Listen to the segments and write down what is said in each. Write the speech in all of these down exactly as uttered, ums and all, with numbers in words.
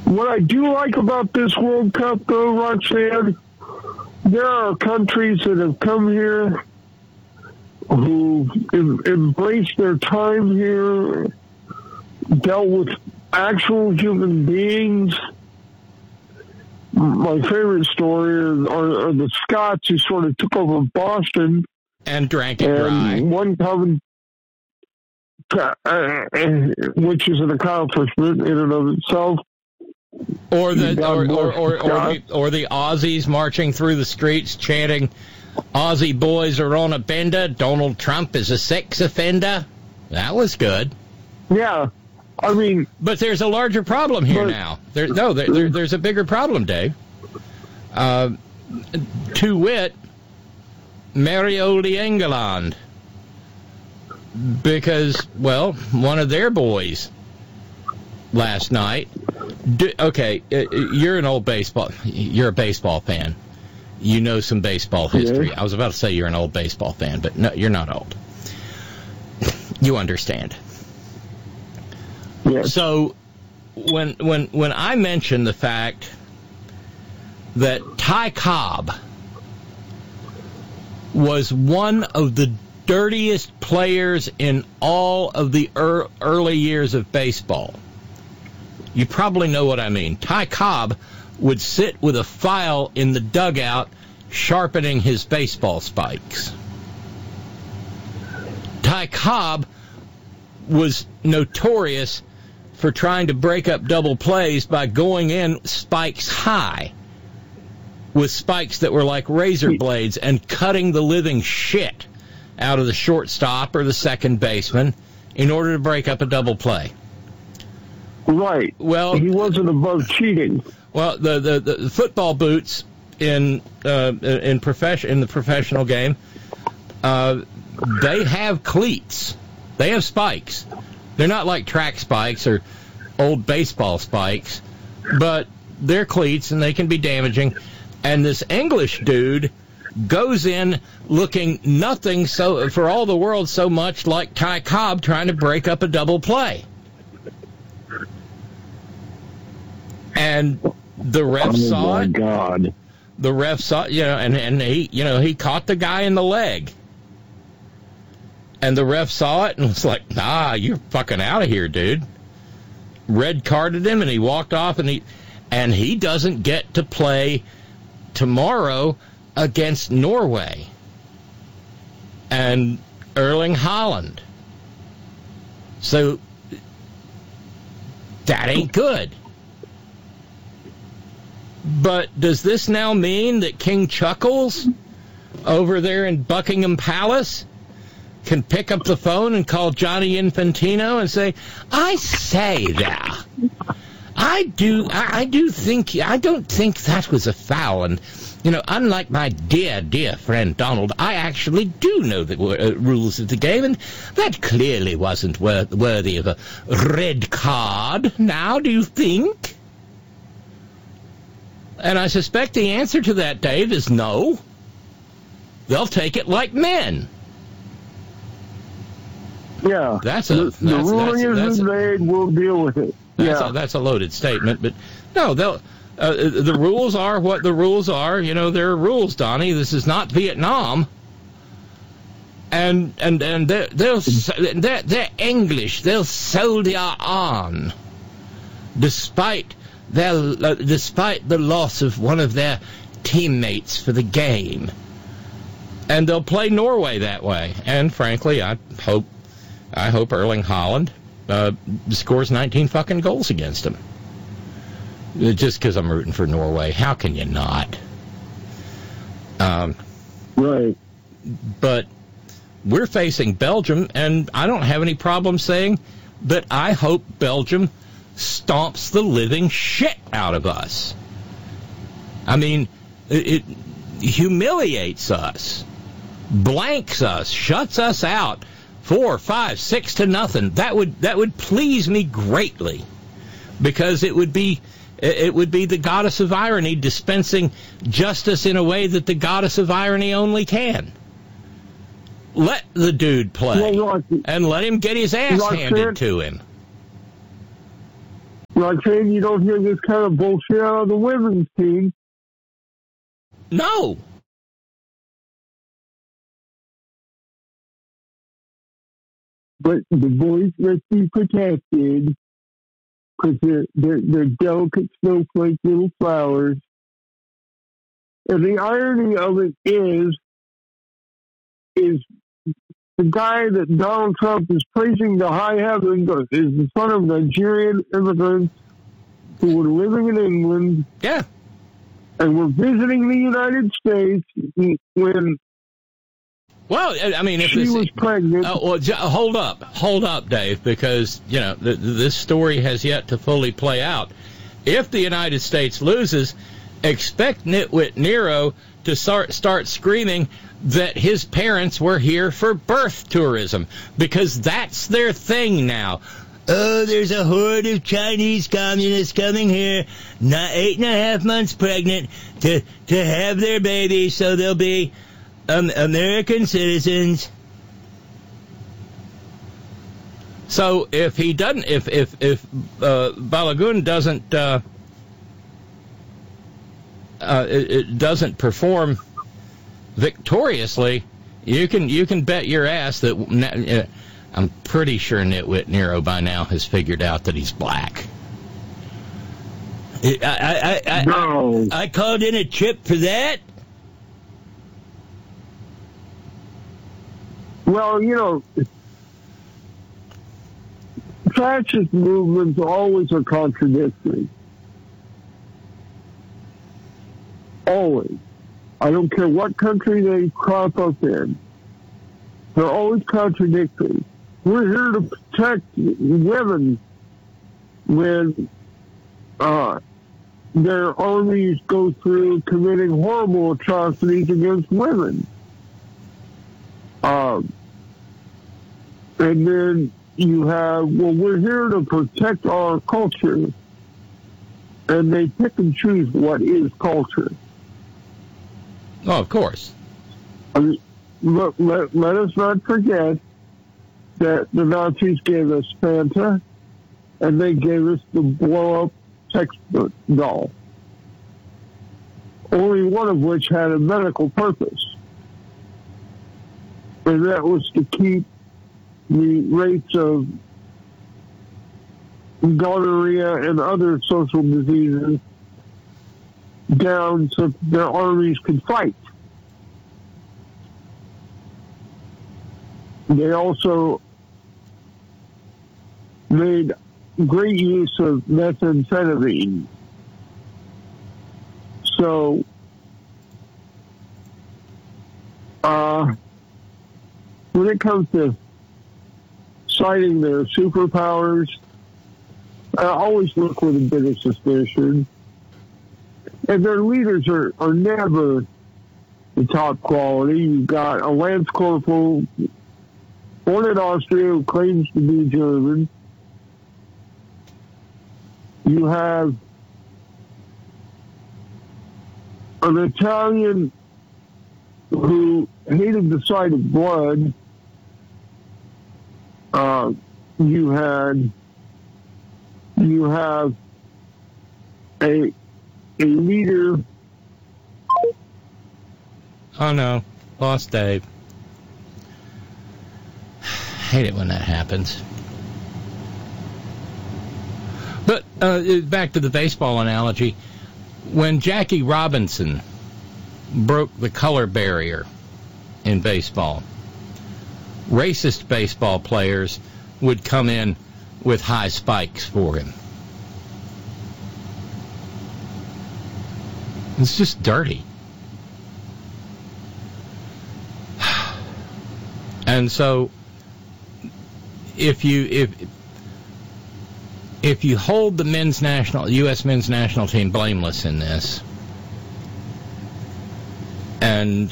What I do like about this World Cup, though, Roxanne, there are countries that have come here who em- embraced their time here, dealt with actual human beings. My favorite story are, are, are the Scots who sort of took over Boston and drank it and dry. One common, uh, which is an accomplishment in and of itself. Or the or or, or, or, the, or the Aussies marching through the streets chanting, "Aussie boys are on a bender. Donald Trump is a sex offender." That was good. Yeah, I mean, but there's a larger problem here but, now. There, no, there, there, there's a bigger problem, Dave. Uh, to wit, Mario England, because well, one of their boys last night. Do, okay, you're an old baseball. You're a baseball fan. You know some baseball history. Yeah. I was about to say you're an old baseball fan, but no, you're not old. You understand. Yeah. So when when when I mention the fact that Ty Cobb was one of the dirtiest players in all of the er- early years of baseball, you probably know what I mean. Ty Cobb would sit with a file in the dugout sharpening his baseball spikes. Ty Cobb was notorious for trying to break up double plays by going in spikes high with spikes that were like razor blades and cutting the living shit out of the shortstop or the second baseman in order to break up a double play. Right. Well, he wasn't above cheating. Well, the the, the football boots in uh, in profession in the professional game, uh, they have cleats. They have spikes. They're not like track spikes or old baseball spikes, but they're cleats and they can be damaging. And this English dude goes in looking nothing so for all the world so much like Ty Cobb trying to break up a double play. And the ref oh saw my it. God. The ref saw it, you know, and, and he, you know, he caught the guy in the leg. And the ref saw it and was like, nah, you're fucking out of here, dude. Red carded him and he walked off and he, and he doesn't get to play tomorrow against Norway and Erling Haaland. So that ain't good. But does this now mean that King Chuckles over there in Buckingham Palace can pick up the phone and call Johnny Infantino and say, I say there, I do, I, I do think, I don't think that was a foul. And, you know, unlike my dear, dear friend Donald, I actually do know the uh, rules of the game, and that clearly wasn't wor- worthy of a red card. Now, do you think? And I suspect the answer to that, Dave, is no. They'll take it like men. Yeah. That's a the, that's, the ruling that's, that's, is made. We'll deal with it. That's, yeah. a, that's a loaded statement, but no, they'll. Uh, the rules are what the rules are. You know, there are rules, Donnie. This is not Vietnam. And and and they're they'll they're, they're English. They'll soldier on, despite their uh, despite the loss of one of their teammates for the game. And they'll play Norway that way. And frankly, I hope I hope Erling Haaland uh, scores nineteen fucking goals against them. Just because I'm rooting for Norway. How can you not? Um, right. But we're facing Belgium, and I don't have any problem saying that I hope Belgium stomps the living shit out of us. I mean, it, it humiliates us, blanks us, shuts us out, four, five, six to nothing. That would that would please me greatly, because it would be it would be the goddess of irony dispensing justice in a way that the goddess of irony only can. Let the dude play, well, Rocky, and let him get his ass Rocky, handed to him. Roxanne, you don't hear this kind of bullshit out of the women's team. No. But the boys must be protected because they're, they're, they're delicate snowflake little flowers. And the irony of it is, is the guy that Donald Trump is praising to high heaven is the son of Nigerian immigrants who were living in England. Yeah. And were visiting the United States when well, I mean, if she this, was pregnant. Uh, well, j- hold up. Hold up, Dave, because, you know, th- this story has yet to fully play out. If the United States loses, expect Nitwit Nero to start, start screaming that his parents were here for birth tourism, because that's their thing now. Oh, there's a horde of Chinese communists coming here, not eight and a half months pregnant, to, to have their baby so they'll be um, American citizens. So if he doesn't, if if if uh, Balagun doesn't uh, uh, it, it doesn't perform victoriously, you can you can bet your ass that. Uh, I'm pretty sure Nitwit Nero by now has figured out that he's black. I I I, I, no. I, I called in a chip for that. Well, you know, fascist movements always are contradictory. Always. I don't care what country they crop up in. They're always contradictory. We're here to protect women when uh, their armies go through committing horrible atrocities against women. Um, and then you have, well, we're here to protect our culture. And they pick and choose what is culture. Oh, of course. I mean, let, let, let us not forget that the Nazis gave us Fanta, and they gave us the blow-up sex doll, only one of which had a medical purpose, and that was to keep the rates of gonorrhea and other social diseases down so their armies could fight. They also made great use of methamphetamine. So, uh, when it comes to citing their superpowers, I always look with a bit of suspicion. And their leaders are, are never the top quality. You've got a Lance Corporal born in Austria who claims to be German. You have an Italian who hated the sight of blood. Uh, you had, you have a a leader. Oh no, lost Dave. Hate it when that happens. But uh, back to the baseball analogy. When Jackie Robinson broke the color barrier in baseball, racist baseball players would come in with high spikes for him. It's just dirty. And so if you if if you hold the men's national U S men's national team blameless in this and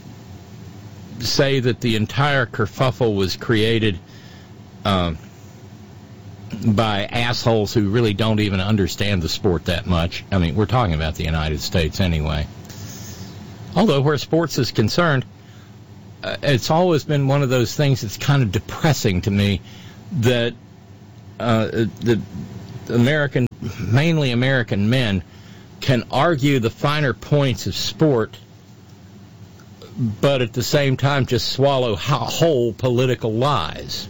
say that the entire kerfuffle was created uh, by assholes who really don't even understand the sport that much. I mean, we're talking about the United States anyway. Although where sports is concerned, uh, it's always been one of those things that's kind of depressing to me that uh, the American, mainly American men, can argue the finer points of sport, but at the same time just swallow whole political lies.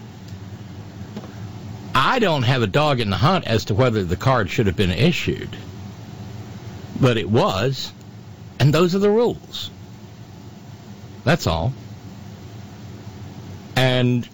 I don't have a dog in the hunt as to whether the card should have been issued, but it was, and those are the rules. That's all. And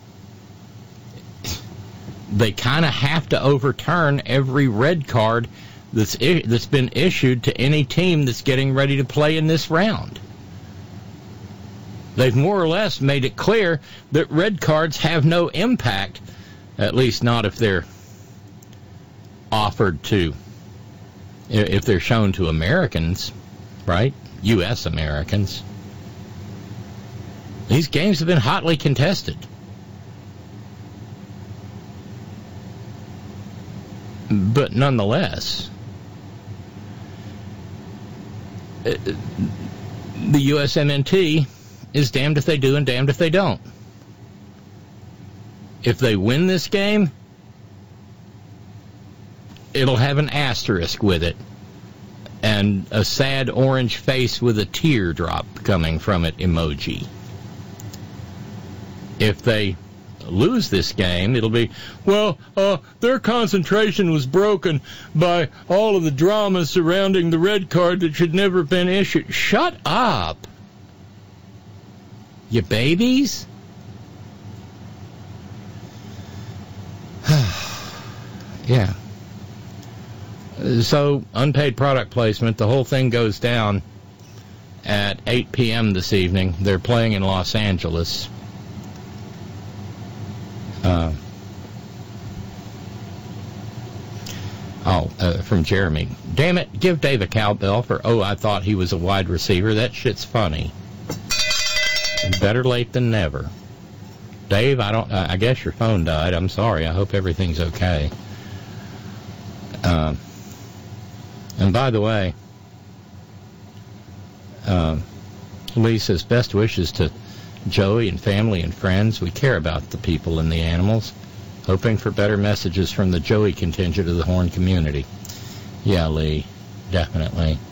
they kind of have to overturn every red card that's I- that's been issued to any team that's getting ready to play in this round. They've more or less made it clear that red cards have no impact, at least not if they're offered to, if they're shown to Americans, right? U S Americans. These games have been hotly contested. But nonetheless, the U S M N T is damned if they do and damned if they don't. If they win this game, it'll have an asterisk with it and a sad orange face with a teardrop coming from it emoji. If they lose this game, it'll be, well, uh, their concentration was broken by all of the drama surrounding the red card that should never have been issued. Shut up, you babies. Yeah. So, unpaid product placement, the whole thing goes down at eight p.m. this evening. They're playing in Los Angeles. Uh, oh, uh, from Jeremy. Damn it, give Dave a cowbell for, oh, I thought he was a wide receiver. That shit's funny. Better late than never. Dave, I don't. I guess your phone died. I'm sorry. I hope everything's okay. Uh, and by the way, uh, Lee says best wishes to Joey and family and friends. We care about the people and the animals. Hoping for better messages from the Joey contingent of the Horn community. Yeah, Lee, definitely.